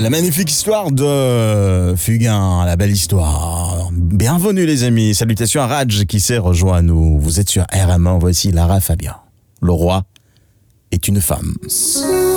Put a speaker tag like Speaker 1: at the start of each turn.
Speaker 1: La magnifique histoire de Fugain, la belle histoire. Bienvenue les amis, salutations à Raj qui s'est rejoint à nous. Vous êtes sur RMA, voici Lara Fabian. Le roi est une femme.